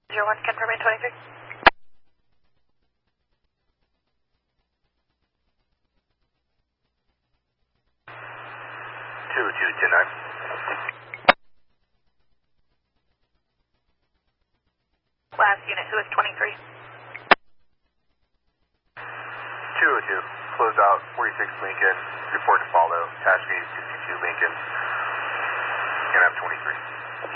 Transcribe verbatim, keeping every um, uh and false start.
zero one, confirming twenty-three. two two two nine. Last unit, who is twenty-three? two oh two, close out forty-six Lincoln, report to follow, attach gate sixty-two Lincoln, and I'm twenty-three.